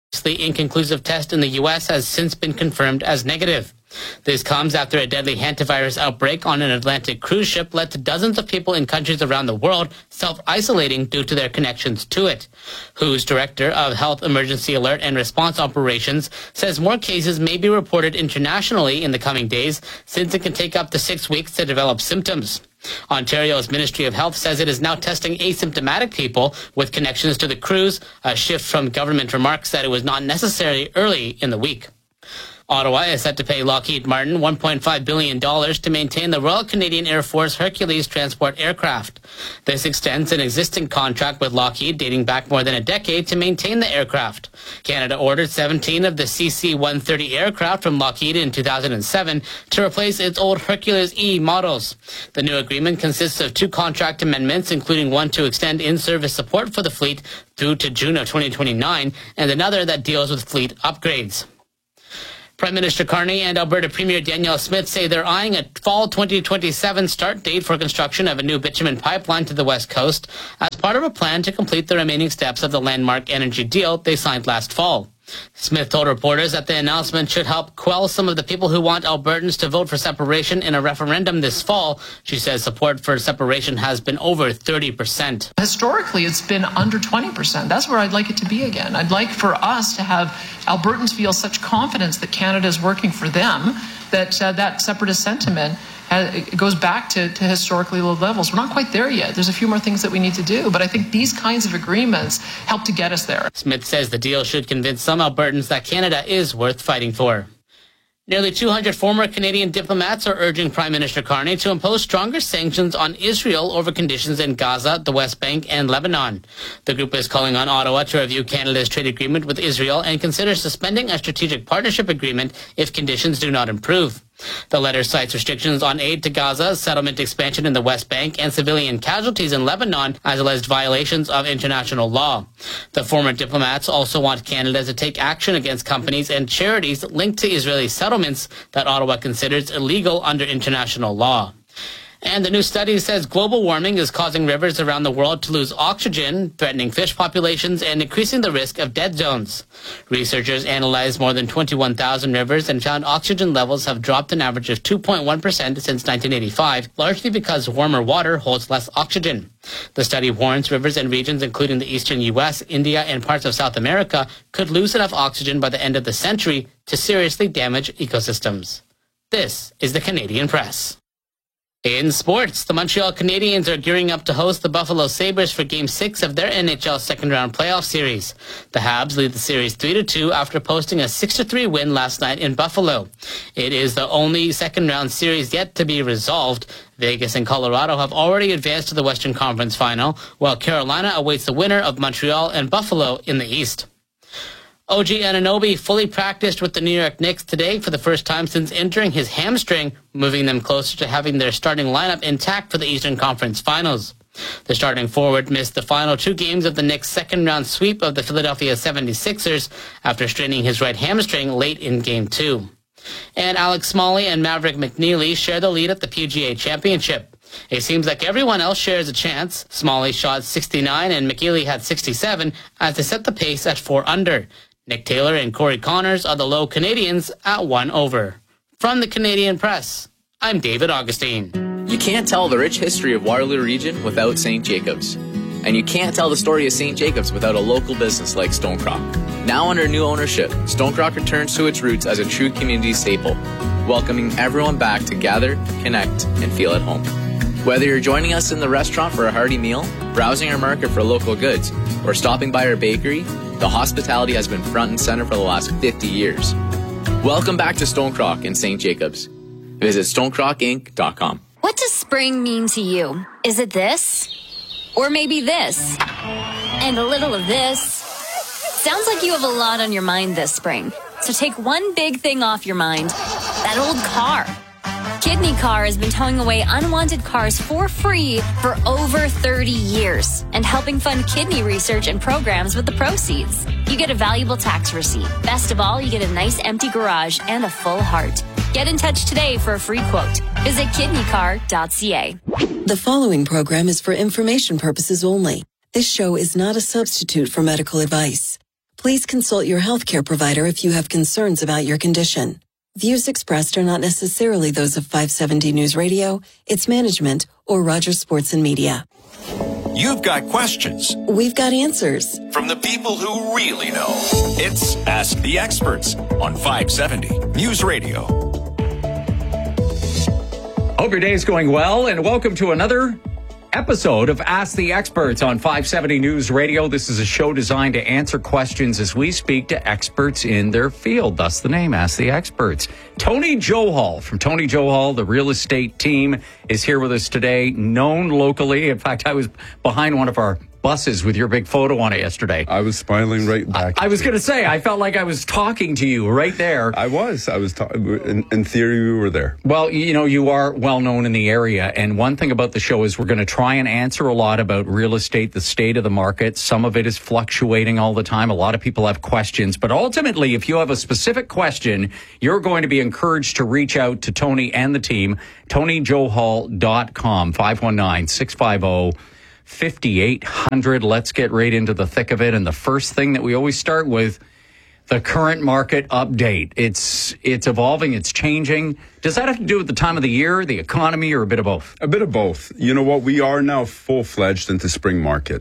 The inconclusive test in the U.S. has since been confirmed as negative. This comes after a deadly hantavirus outbreak on an Atlantic cruise ship led to dozens of people in countries around the world self-isolating due to their connections to it. WHO's Director of Health Emergency Alert and Response Operations says more cases may be reported internationally in the coming days, since it can take up to 6 weeks to develop symptoms. Ontario's Ministry of Health says it is now testing asymptomatic people with connections to the cruise, a shift from government remarks that it was not necessary early in the week. Ottawa is set to pay Lockheed Martin $1.5 billion to maintain the Royal Canadian Air Force Hercules transport aircraft. This extends an existing contract with Lockheed dating back more than a decade to maintain the aircraft. Canada ordered 17 of the CC-130 aircraft from Lockheed in 2007 to replace its old Hercules E models. The new agreement consists of 2 contract amendments, including one to extend in-service support for the fleet through to June of 2029, and another that deals with fleet upgrades. Prime Minister Carney and Alberta Premier Danielle Smith say they're eyeing a fall 2027 start date for construction of a new bitumen pipeline to the West Coast as part of a plan to complete the remaining steps of the landmark energy deal they signed last fall. Smith told reporters that the announcement should help quell some of the people who want Albertans to vote for separation in a referendum this fall. She says support for separation has been over 30%. Historically, it's been under 20%. That's where I'd like it to be again. I'd like for us to have Albertans feel such confidence that Canada is working for them, that that separatist sentiment it goes back to historically low levels. We're not quite there yet. There's a few more things that we need to do, but I think these kinds of agreements help to get us there. Smith says the deal should convince some Albertans that Canada is worth fighting for. Nearly 200 former Canadian diplomats are urging Prime Minister Carney to impose stronger sanctions on Israel over conditions in Gaza, the West Bank, and Lebanon. The group is calling on Ottawa to review Canada's trade agreement with Israel and consider suspending a strategic partnership agreement if conditions do not improve. The letter cites restrictions on aid to Gaza, settlement expansion in the West Bank, and civilian casualties in Lebanon as alleged violations of international law. The former diplomats also want Canada to take action against companies and charities linked to Israeli settlements that Ottawa considers illegal under international law. And the new study says global warming is causing rivers around the world to lose oxygen, threatening fish populations and increasing the risk of dead zones. Researchers analyzed more than 21,000 rivers and found oxygen levels have dropped an average of 2.1% since 1985, largely because warmer water holds less oxygen. The study warns rivers and regions including the eastern U.S., India, and parts of South America could lose enough oxygen by the end of the century to seriously damage ecosystems. This is the Canadian Press. In sports, the Montreal Canadiens are gearing up to host the Buffalo Sabres for Game 6 of their NHL second-round playoff series. The Habs lead the series 3-2 after posting a 6-3 win last night in Buffalo. It is the only second-round series yet to be resolved. Vegas and Colorado have already advanced to the Western Conference Final, while Carolina awaits the winner of Montreal and Buffalo in the East. OG Anunoby fully practiced with the New York Knicks today for the first time since injuring his hamstring, moving them closer to having their starting lineup intact for the Eastern Conference Finals. The starting forward missed the final 2 games of the Knicks' second-round sweep of the Philadelphia 76ers after straining his right hamstring late in Game 2. And Alex Smalley and Maverick McNeely share the lead at the PGA Championship. It seems like everyone else shares a chance. Smalley shot 69 and McNeely had 67 as they set the pace at 4 under. Nick Taylor and Corey Connors are the low Canadians at 1 over. From the Canadian Press, I'm David Augustine. You can't tell the rich history of Waterloo Region without St. Jacobs. And you can't tell the story of St. Jacobs without a local business like Stonecrock. Now under new ownership, Stonecrock returns to its roots as a true community staple, welcoming everyone back to gather, connect, and feel at home. Whether you're joining us in the restaurant for a hearty meal, browsing our market for local goods, or stopping by our bakery, the hospitality has been front and center for the last 50 years. Welcome back to Stonecrock in St. Jacobs. Visit stonecrockinc.com. What does spring mean to you? Is it this? Or maybe this? And a little of this? Sounds like you have a lot on your mind this spring. So take one big thing off your mind. That old car. Kidney Car has been towing away unwanted cars for free for over 30 years and helping fund kidney research and programs with the proceeds. You get a valuable tax receipt. Best of all, you get a nice empty garage and a full heart. Get in touch today for a free quote. Visit kidneycar.ca. The following program is for information purposes only. This show is not a substitute for medical advice. Please consult your healthcare provider if you have concerns about your condition. Views expressed are not necessarily those of 570 News Radio, its management, or Rogers Sports and Media. You've got questions. We've got answers. From the people who really know. It's Ask the Experts on 570 News Radio. Hope your day is going well, and welcome to another episode of Ask the Experts on 570 News Radio. This is a show designed to answer questions as we speak to experts in their field. Thus the name, Ask the Experts. Tony Johal from Tony Johal, the real estate team, is here with us today, known locally. In fact, I was behind one of our buses with your big photo on it yesterday. I was smiling right back. I was going to say, I felt like I was talking to you right there. I was in theory, we were there. Well, you know, you are well known in the area. And one thing about the show is we're going to try and answer a lot about real estate, the state of the market. Some of it is fluctuating all the time. A lot of people have questions. But ultimately, if you have a specific question, you're going to be encouraged to reach out to Tony and the team. TonyJohal.com, 519-650-5800. Let's get right into the thick of it. And the first thing that we always start with, the current market update. It's evolving, it's changing. Does that have to do with the time of the year, the economy, or a bit of both? A bit of both. You know what? We are now full-fledged into spring market.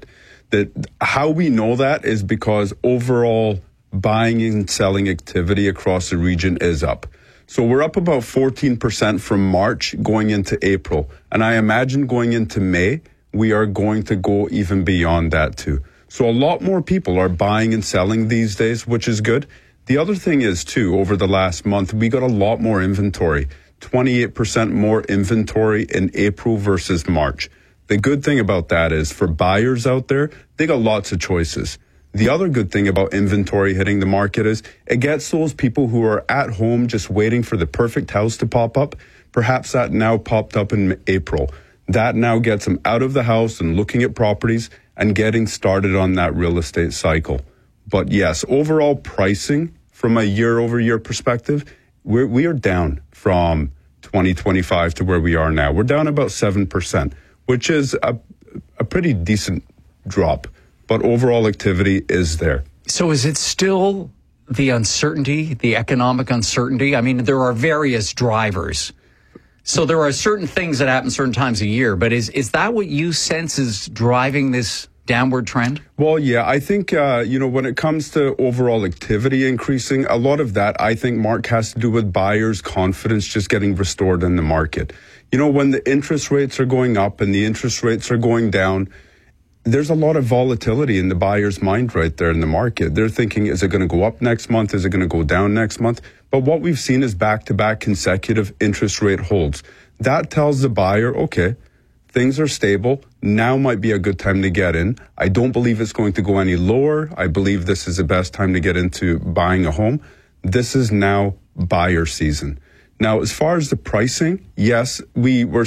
How we know that is because overall buying and selling activity across the region is up. So we're up about 14% from March going into April. And I imagine going into May, we are going to go even beyond that too. So a lot more people are buying and selling these days, which is good. The other thing is too, over the last month, we got a lot more inventory, 28% more inventory in April versus March. The good thing about that is for buyers out there, they got lots of choices. The other good thing about inventory hitting the market is it gets those people who are at home just waiting for the perfect house to pop up. Perhaps that now popped up in April. That now gets them out of the house and looking at properties and getting started on that real estate cycle. But yes, overall pricing from a year-over-year perspective, we are down from 2025 to where we are now. We're down about 7%, which is a pretty decent drop. But overall activity is there. So is it still the uncertainty, the economic uncertainty? I mean, there are various drivers. So there are certain things that happen certain times a year, but is that what you sense is driving this downward trend? Well, yeah, I think, when it comes to overall activity increasing, a lot of that, I think, Mark, has to do with buyers' confidence just getting restored in the market. You know, when the interest rates are going up and the interest rates are going down, there's a lot of volatility in the buyer's mind right there in the market. They're thinking, is it going to go up next month? Is it going to go down next month? But what we've seen is back-to-back consecutive interest rate holds. That tells the buyer, okay, things are stable. Now might be a good time to get in. I don't believe it's going to go any lower. I believe this is the best time to get into buying a home. This is now buyer season. Now, as far as the pricing, yes, we were,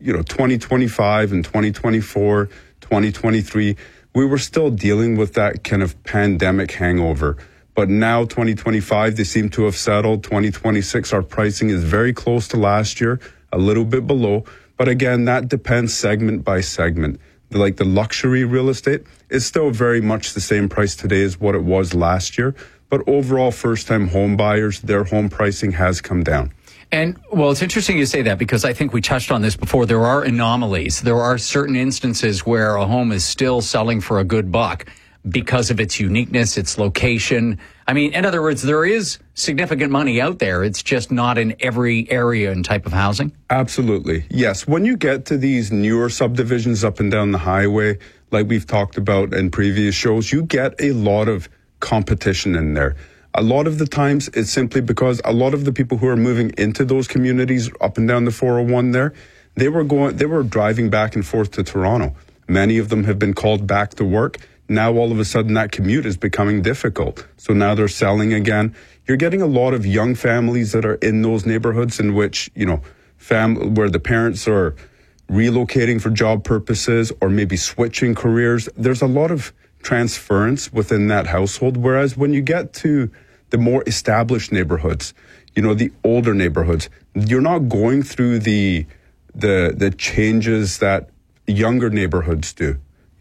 2025 and 2024, 2023, we were still dealing with that kind of pandemic hangover. But now 2025, they seem to have settled. 2026, our pricing is very close to last year, a little bit below. But again, that depends segment by segment. Like the luxury real estate is still very much the same price today as what it was last year. But overall, first-time home buyers, their home pricing has come down. And, well, it's interesting you say that because I think we touched on this before. There are anomalies. There are certain instances where a home is still selling for a good buck because of its uniqueness, its location. I mean, in other words, there is significant money out there. It's just not in every area and type of housing. Absolutely. Yes. When you get to these newer subdivisions up and down the highway, like we've talked about in previous shows, you get a lot of competition in there. A lot of the times it's simply because a lot of the people who are moving into those communities up and down the 401 there, they were driving back and forth to Toronto. Many of them have been called back to work. Now all of a sudden that commute is becoming difficult. So now they're selling again. You're getting a lot of young families that are in those neighborhoods in which, where the parents are relocating for job purposes or maybe switching careers. There's a lot of transference within that household. Whereas when you get to the more established neighborhoods, the older neighborhoods, you're not going through the changes that younger neighborhoods do.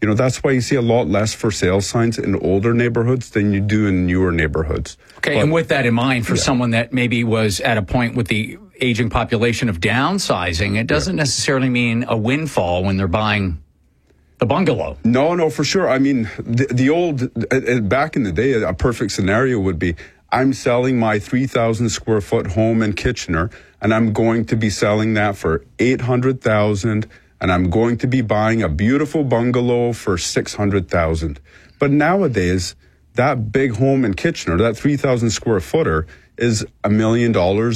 You know, that's why you see a lot less for sale signs in older neighborhoods than you do in newer neighborhoods. Okay, and with that in mind, for someone that maybe was at a point with the aging population of downsizing, it doesn't necessarily mean a windfall when they're buying the bungalow. No, for sure. I mean, the old, back in the day, a perfect scenario would be, I'm selling my 3,000 square foot home in Kitchener, and I'm going to be selling that for $800,000, and I'm going to be buying a beautiful bungalow for $600,000. But nowadays, that big home in Kitchener, that 3,000 square footer, is $1 million,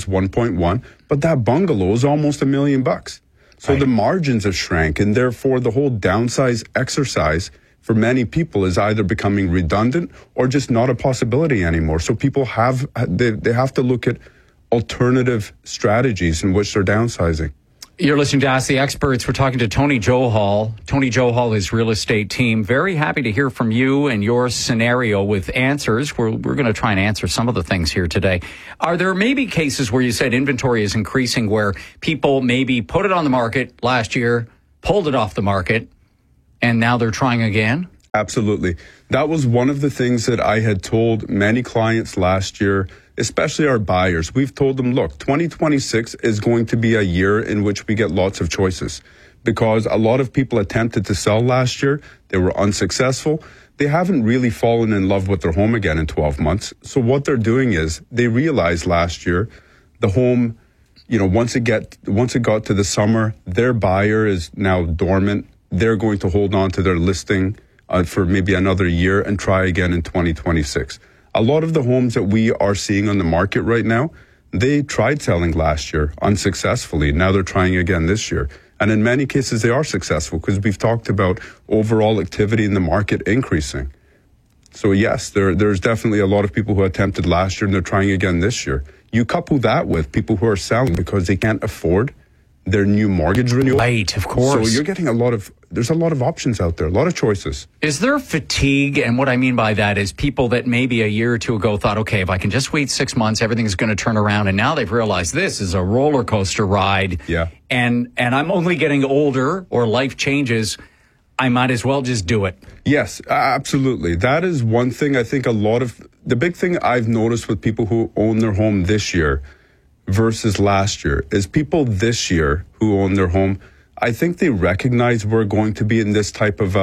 1.1, but that bungalow is almost $1 million. So the margins have shrank, and therefore the whole downsize exercise for many people is either becoming redundant or just not a possibility anymore. So people they have to look at alternative strategies in which they're downsizing. You're listening to Ask the Experts. We're talking to Tony Johal. Tony Johal, his real estate team. Very happy to hear from you and your scenario with answers. We're going to try and answer some of the things here today. Are there maybe cases where you said inventory is increasing where people maybe put it on the market last year, pulled it off the market, and now they're trying again? Absolutely. That was one of the things that I had told many clients last year, especially our buyers. We've told them, look, 2026 is going to be a year in which we get lots of choices because a lot of people attempted to sell last year. They were unsuccessful. They haven't really fallen in love with their home again in 12 months. So what they're doing is they realized last year the home, you know, once it got to the summer, their buyer is now dormant. They're going to hold on to their listing for maybe another year and try again in 2026. A lot of the homes that we are seeing on the market right now, they tried selling last year unsuccessfully. Now they're trying again this year. And in many cases, they are successful because we've talked about overall activity in the market increasing. So yes, there's definitely a lot of people who attempted last year and they're trying again this year. You couple that with people who are selling because they can't afford their new mortgage renewal. Right, of course. So you're getting there's a lot of options out there, a lot of choices. Is there fatigue? And what I mean by that is people that maybe a year or two ago thought, okay, if I can just wait 6 months, everything's going to turn around. And now they've realized this is a roller coaster ride. Yeah. And I'm only getting older or life changes. I might as well just do it. Yes, absolutely. That is one thing I think the big thing I've noticed with people who own their home this year versus last year is people this year who own their home, I think they recognize we're going to be in this type of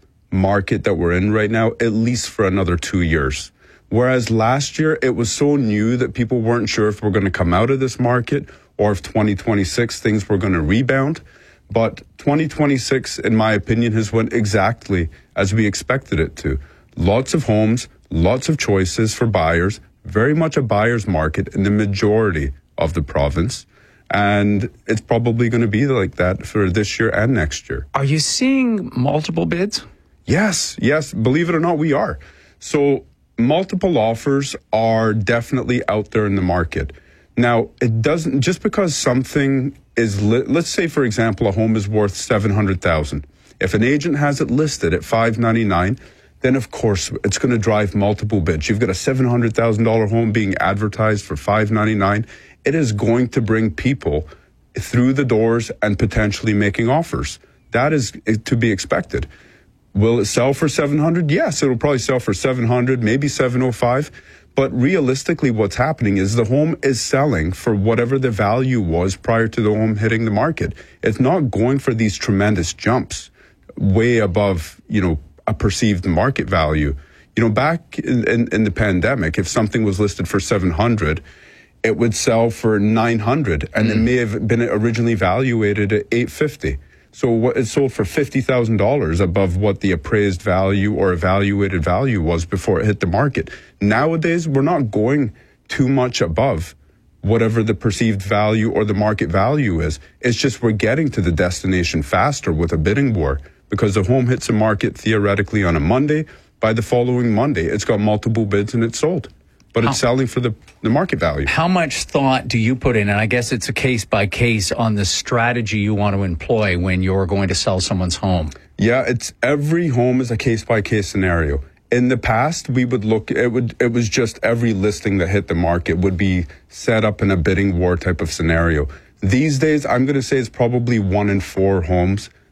market that we're in right now, at least for another 2 years. Whereas last year, it was so new that people weren't sure if we're going to come out of this market or if 2026 things were going to rebound. But 2026, in my opinion, has went exactly as we expected it to. Lots of homes, lots of choices for buyers, very much a buyer's market in the majority of the province. And it's probably going to be like that for this year and next year. Are you seeing multiple bids? Yes. Believe it or not, we are. So multiple offers are definitely out there in the market. Now, it doesn't, just because something is, let's say, for example, a home is worth $700,000. If an agent has it listed at $599,000, then of course it's going to drive multiple bids. You've got a $700,000 home being advertised for $599,000. It is going to bring people through the doors and potentially making offers. That is to be expected. Will it sell for $700,000? Yes, it'll probably sell for $700,000, maybe $705,000. But realistically, what's happening is the home is selling for whatever the value was prior to the home hitting the market. It's not going for these tremendous jumps way above, a perceived market value. Back in the pandemic, if something was listed for $700,000, it would sell for $900,000, and it may have been originally valuated at $850,000. So it sold for $50,000 above what the appraised value or evaluated value was before it hit the market. Nowadays, we're not going too much above whatever the perceived value or the market value is. It's just we're getting to the destination faster with a bidding war because the home hits the market theoretically on a Monday. By the following Monday, it's got multiple bids and it's sold. But it's selling for the market value. How much thought do you put in, and I guess it's a case by case, on the strategy you want to employ when you're going to sell someone's home? Yeah, every home is a case by case scenario. In the past, we would look, it was just every listing that hit the market would be set up in a bidding war type of scenario. These days, I'm going to say it's probably 1 in 4 homes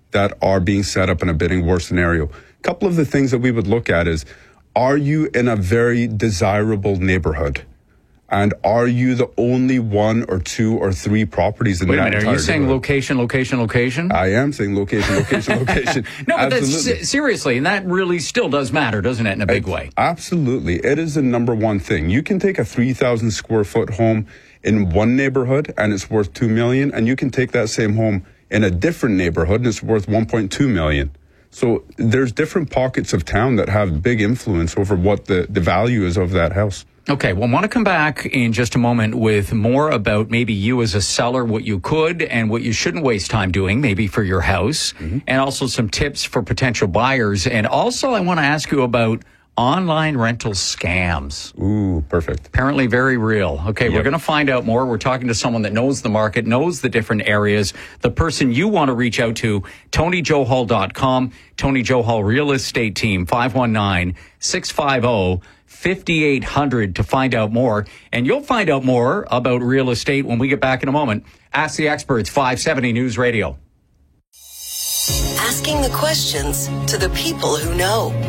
that are being set up in a bidding war scenario. A couple of the things that we would look at is, are you in a very desirable neighborhood? And are you the only one or two or three properties in that entire neighborhood? Are you saying location? I am saying location. No, but that's seriously, and that really still does matter, doesn't it, in a big way? Absolutely. It is the number one thing. You can take a 3,000 square foot home in one neighborhood and it's worth $2 million, and you can take that same home in a different neighborhood and it's worth $1.2 million. So there's different pockets of town that have big influence over what the value is of that house. Okay, well, I want to come back in just a moment with more about maybe you as a seller, what you could and what you shouldn't waste time doing, maybe for your house, and also some tips for potential buyers. And also, I want to ask you about online rental scams. Ooh, perfect. Apparently very real. Okay, We're going to find out more. We're talking to someone that knows the market, knows the different areas. The person you want to reach out to, TonyJohal.com, Tony Johal Real Estate Team, 519-650-5800 to find out more. And you'll find out more about real estate when we get back in a moment. Ask the Experts, 570 News Radio. Asking the questions to the people who know.